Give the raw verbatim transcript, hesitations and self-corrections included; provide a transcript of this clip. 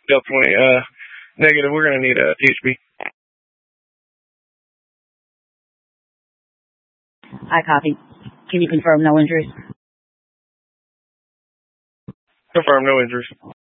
definitely uh, negative. We're going to need a T H B. I copy. Can you confirm no injuries? Confirm no injuries.